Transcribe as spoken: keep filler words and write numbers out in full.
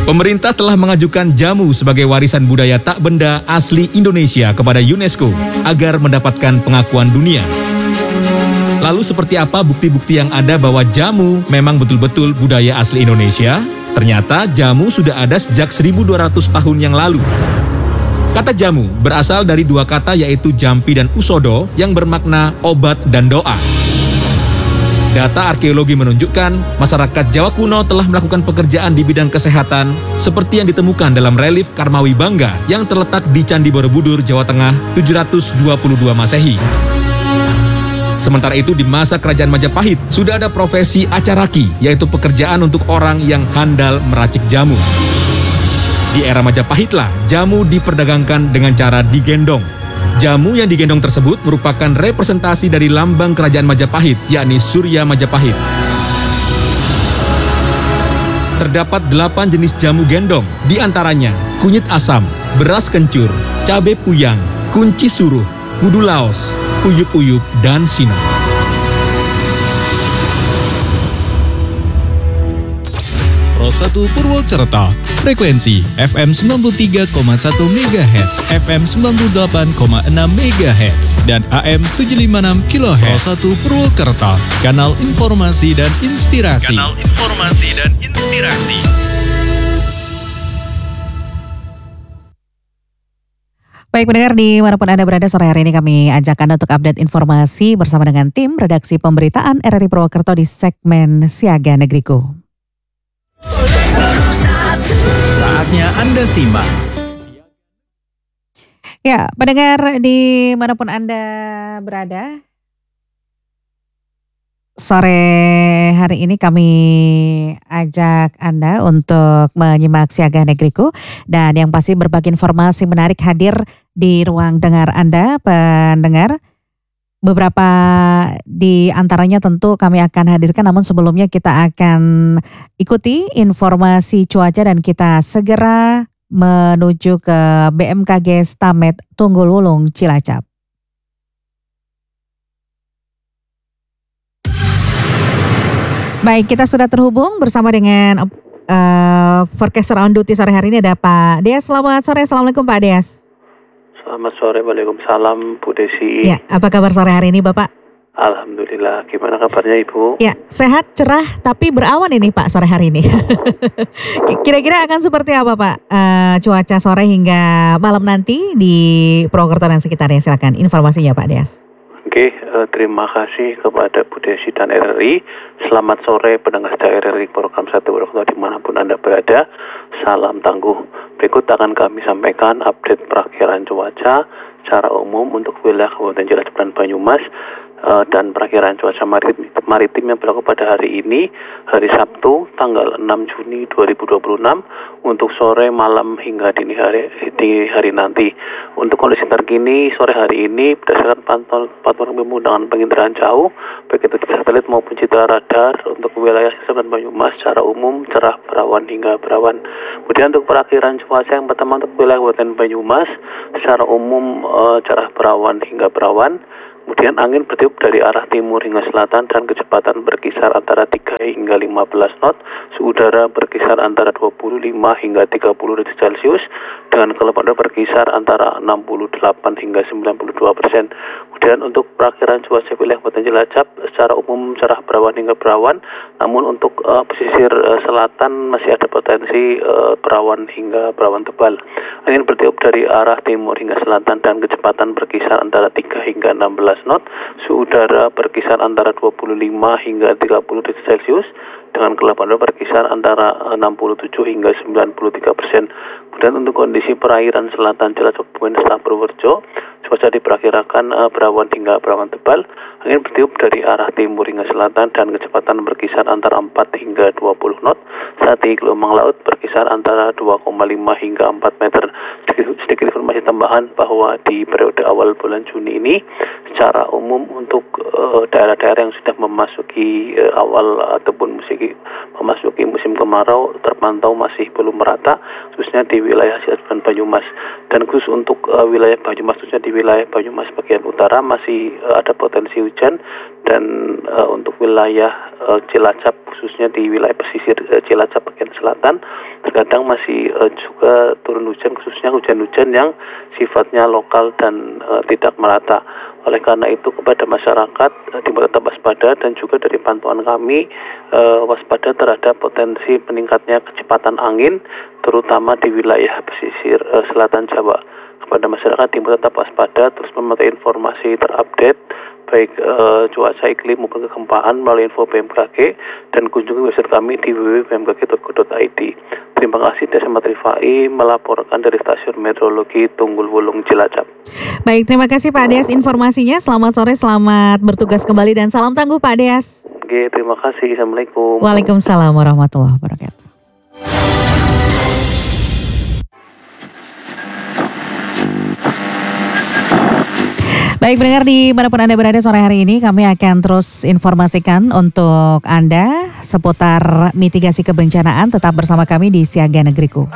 Pemerintah telah mengajukan jamu sebagai warisan budaya tak benda asli Indonesia kepada UNESCO agar mendapatkan pengakuan dunia. Lalu seperti apa bukti-bukti yang ada bahwa jamu memang betul-betul budaya asli Indonesia? Ternyata jamu sudah ada sejak seribu dua ratus tahun yang lalu. Kata jamu berasal dari dua kata yaitu jampi dan usodo yang bermakna obat dan doa. Data arkeologi menunjukkan masyarakat Jawa kuno telah melakukan pekerjaan di bidang kesehatan seperti yang ditemukan dalam relief Karmawi Bangga yang terletak di Candi Borobudur, Jawa Tengah tujuh ratus dua puluh dua Masehi. Sementara itu di masa Kerajaan Majapahit sudah ada profesi acaraki, yaitu pekerjaan untuk orang yang handal meracik jamu. Di era Majapahitlah jamu diperdagangkan dengan cara digendong. Jamu yang digendong tersebut merupakan representasi dari lambang Kerajaan Majapahit, yakni Surya Majapahit. Terdapat delapan jenis jamu gendong, di antaranya kunyit asam, beras kencur, cabai puyang, kunci suruh, kudu laos, uyup-uyup, dan sino. Pro satu Purwokerto, frekuensi F M sembilan puluh tiga koma satu megahertz, F M sembilan puluh delapan koma enam megahertz, dan A M tujuh ratus lima puluh enam kilohertz. Pro satu Purwokerto, kanal informasi dan inspirasi. Kanal informasi dan inspirasi. Baik pendengar, dimanapun Anda berada, sore hari ini kami ajak Anda untuk update informasi bersama dengan tim redaksi pemberitaan R R I Purwokerto di segmen Siaga Negeriku. Saatnya Anda simak. Ya, pendengar dimanapun Anda berada, sore hari ini kami ajak Anda untuk menyimak Siaga Negeriku, dan yang pasti berbagi informasi menarik hadir di ruang dengar Anda, pendengar. Beberapa di antaranya tentu kami akan hadirkan, namun sebelumnya kita akan ikuti informasi cuaca dan kita segera menuju ke B M K G Stamed Tunggul Wulung Cilacap. Baik, kita sudah terhubung bersama dengan uh, forecaster on duty sore hari ini, ada Pak Dias. Selamat sore, Assalamualaikum Pak Dias. Selamat sore, Waalaikumsalam Bu Desi. Ya, apa kabar sore hari ini Bapak? Alhamdulillah, gimana kabarnya Ibu? Ya, sehat, cerah, tapi berawan ini Pak sore hari ini. Kira-kira akan seperti apa Pak uh, cuaca sore hingga malam nanti di Purwokerto dan sekitarnya? Silakan informasinya Pak Dias. Oke, uh, terima kasih kepada Bu Desi dan R R I. Selamat sore pendengar R R I Program satu Purwokerto dimanapun Anda berada. Salam tangguh. Berikut akan kami sampaikan update perakhiran cuaca secara umum untuk wilayah Kabupaten Cilacap dan Banyumas uh, dan perakhiran cuaca maritim, maritim yang berlaku pada hari ini, hari Sabtu, tanggal enam Juni dua ribu dua puluh enam untuk sore, malam hingga dini hari, dini hari nanti. Untuk kondisi terkini sore hari ini berdasarkan pantauan pantauan ilmu dengan penginderaan jauh, baik itu di satelit maupun citra radar untuk wilayah Cilacap dan Banyumas secara umum cerah berawan hingga berawan. Kemudian untuk perakhiran cuaca yang pertama untuk wilayah Kabupaten Banyumas secara umum uh, cerah berawan hingga berawan. Kemudian angin bertiup dari arah timur hingga selatan dan kecepatan berkisar antara tiga hingga lima belas knot. Suhu udara berkisar antara dua puluh lima hingga tiga puluh derajat Celcius dengan kelembapan berkisar antara enam puluh delapan hingga sembilan puluh dua persen. Kemudian untuk perakhiran cuaca wilayah Kabupaten Cilacap secara umum cerah berawan hingga berawan, namun untuk uh, pesisir uh, selatan masih ada potensi uh, berawan hingga berawan tebal. Angin bertiup dari arah timur hingga selatan dan kecepatan berkisar antara tiga hingga enam belas knot. Suhu udara berkisar antara dua puluh lima hingga tiga puluh derajat Celcius dengan kelapan berkisar antara enam puluh tujuh hingga sembilan puluh tiga persen. Kemudian untuk kondisi perairan selatan Cilacap dan Purworejo, cuaca diperkirakan uh, berawan hingga berawan tebal. Angin bertiup dari arah timur hingga selatan dan kecepatan berkisar antara empat hingga dua puluh knot. Saat ini gelombang laut berkisar antara dua koma lima hingga empat meter. Sedikit, sedikit informasi tambahan bahwa di periode awal bulan Juni ini secara umum untuk uh, daerah-daerah yang sudah memasuki uh, awal ataupun musik, memasuki musim kemarau terpantau masih belum merata, khususnya di wilayah Cilacap dan Banyumas. Dan khusus untuk uh, wilayah Banyumas, khususnya di wilayah Banyumas bagian utara masih uh, ada potensi hujan, dan uh, untuk wilayah uh, Cilacap khususnya di wilayah pesisir uh, Cilacap bagian selatan terkadang masih uh, juga turun hujan, khususnya hujan-hujan yang sifatnya lokal dan uh, tidak merata. Oleh karena itu kepada masyarakat uh, diminta tetap waspada, dan juga dari pantauan kami uh, waspada terhadap potensi meningkatnya kecepatan angin terutama di wilayah pesisir uh, selatan Jawa. Kepada masyarakat diminta tetap waspada, terus memantau informasi terupdate baik uh, cuaca iklim maupun kegempaan melalui info B M K G, dan kunjungi website kami di w w w titik b m k g titik go titik i d. Terima kasih, Des Ahmad Rifai melaporkan dari Stasiun Meteorologi Tunggul Wulung Cilacap. Baik, terima kasih Pak Des informasinya. Selamat sore, selamat bertugas kembali dan salam tangguh Pak Des. Oke, terima kasih. Assalamualaikum. Waalaikumsalam warahmatullahi wabarakatuh. Baik pendengar dimanapun Anda berada sore hari ini, kami akan terus informasikan untuk Anda seputar mitigasi kebencanaan. Tetap bersama kami di Siaga Negeriku.